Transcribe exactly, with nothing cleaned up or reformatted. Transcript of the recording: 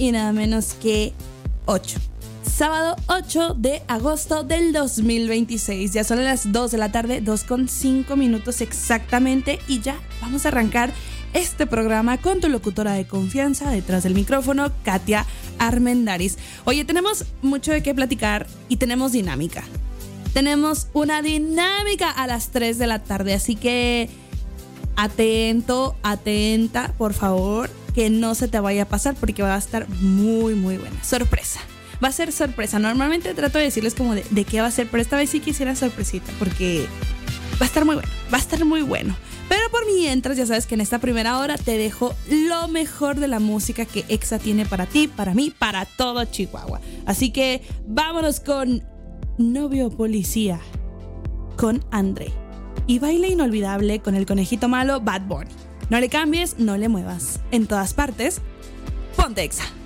y nada menos que ocho. Sábado ocho de agosto del dos mil veintiséis. Ya son las dos de la tarde, dos con cinco minutos exactamente. Y ya vamos a arrancar este programa con tu locutora de confianza detrás del micrófono, Katia Armendáriz. Oye, tenemos mucho de qué platicar y tenemos dinámica. Tenemos una dinámica a las tres de la tarde, así que atento, atenta, por favor, que no se te vaya a pasar porque va a estar muy, muy buena. Sorpresa. Va a ser sorpresa. Normalmente trato de decirles como de, de qué va a ser, pero esta vez sí quisiera sorpresita porque va a estar muy bueno, va a estar muy bueno. Pero por mientras, ya sabes que en esta primera hora te dejo lo mejor de la música que Exa tiene para ti, para mí, para todo Chihuahua. Así que vámonos con Novio Policía, con André. Y Baile Inolvidable con el conejito malo Bad Bunny. No le cambies, no le muevas. En todas partes, ponte Exa.